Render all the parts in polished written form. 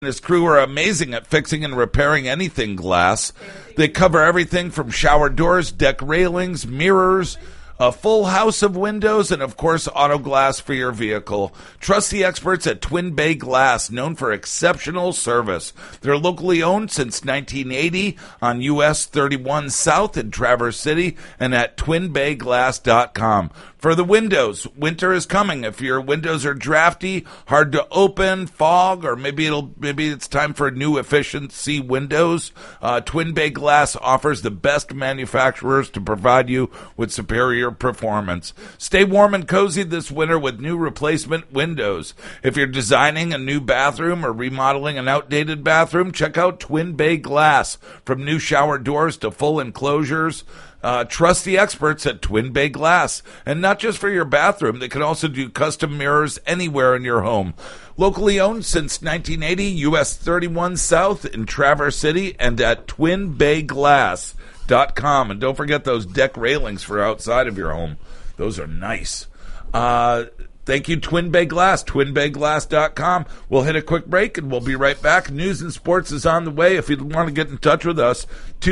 His crew are amazing at fixing and repairing anything glass. They cover everything from shower doors, deck railings, mirrors, a full house of windows, and of course, auto glass for your vehicle. Trust the experts at Twin Bay Glass, known for exceptional service. They're locally owned since 1980 on US 31 South in Traverse City and at twinbayglass.com. For the windows, winter is coming. If your windows are drafty, hard to open, fog, or maybe it's time for new efficiency windows, Twin Bay Glass offers the best manufacturers to provide you with superior performance. Stay warm and cozy this winter with new replacement windows. If you're designing a new bathroom or remodeling an outdated bathroom, check out Twin Bay Glass. From new shower doors to full enclosures, trust the experts at Twin Bay Glass. And not just for your bathroom, they can also do custom mirrors anywhere in your home. Locally owned since 1980, US 31 South in Traverse City and at twinbayglass.com. And don't forget those deck railings for outside of your home. Those are nice. Thank you, Twin Bay Glass, twinbayglass.com. We'll hit a quick break, and we'll be right back. News and sports is on the way. If you want to get in touch with us,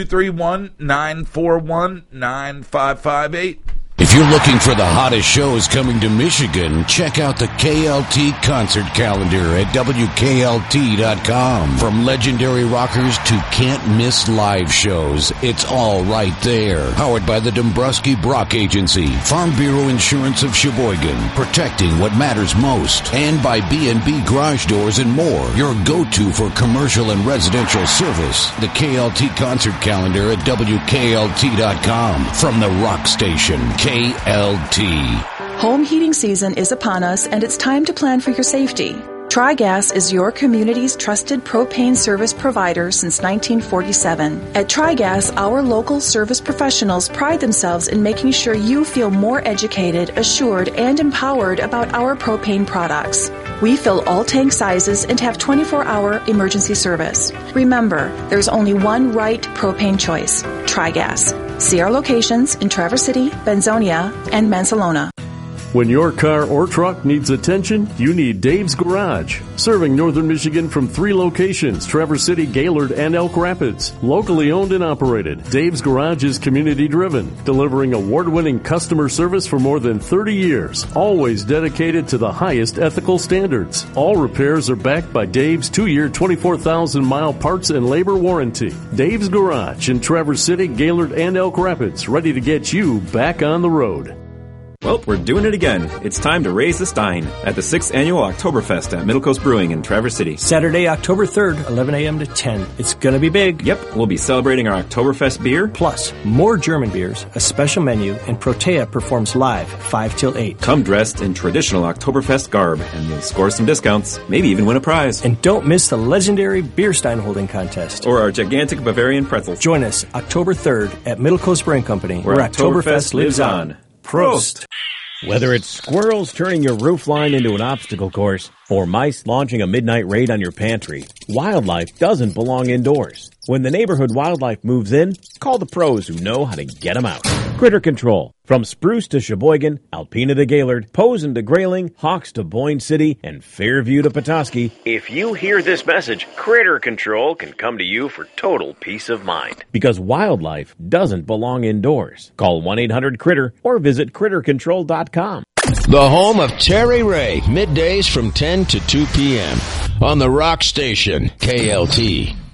231-941-9558. If you're looking for the hottest shows coming to Michigan, check out the KLT concert calendar at WKLT.com. From legendary rockers to can't-miss live shows, it's all right there. Powered by the Dombrowski Brock Agency, Farm Bureau Insurance of Sheboygan, protecting what matters most, and by B&B Garage Doors and more, your go-to for commercial and residential service. The KLT concert calendar at WKLT.com. From the Rock Station, KLT. Home heating season is upon us, and it's time to plan for your safety. TriGas is your community's trusted propane service provider since 1947. At TriGas, our local service professionals pride themselves in making sure you feel more educated, assured, and empowered about our propane products. We fill all tank sizes and have 24-hour emergency service. Remember, there's only one right propane choice: TriGas. See our locations in Traverse City, Benzonia, and Mansalona. When your car or truck needs attention, you need Dave's Garage. Serving northern Michigan from 3 locations: Traverse City, Gaylord, and Elk Rapids. Locally owned and operated, Dave's Garage is community-driven, delivering award-winning customer service for more than 30 years. Always dedicated to the highest ethical standards. All repairs are backed by Dave's 2-year, 24,000-mile parts and labor warranty. Dave's Garage in Traverse City, Gaylord, and Elk Rapids, ready to get you back on the road. Well, we're doing it again. It's time to raise the stein at the 6th Annual Oktoberfest at Middle Coast Brewing in Traverse City. Saturday, October 3rd, 11 a.m. to 10. It's going to be big. Yep, we'll be celebrating our Oktoberfest beer. Plus, more German beers, a special menu, and Protea performs live 5 till 8. Come dressed in traditional Oktoberfest garb, and you'll score some discounts, maybe even win a prize. And don't miss the legendary beer stein holding contest. Or our gigantic Bavarian pretzels. Join us October 3rd at Middle Coast Brewing Company, where Oktoberfest lives on. Prost! Whether it's squirrels turning your roof line into an obstacle course or mice launching a midnight raid on your pantry, wildlife doesn't belong indoors. When the neighborhood wildlife moves in, call the pros who know how to get them out. Critter Control. From Spruce to Sheboygan, Alpena to Gaylord, Posen to Grayling, Hawks to Boyne City, and Fairview to Petoskey. If you hear this message, Critter Control can come to you for total peace of mind. Because wildlife doesn't belong indoors. Call 1-800-CRITTER or visit CritterControl.com. The home of Terry Ray, middays from 10 to 2 p.m. on the Rock Station, KLT.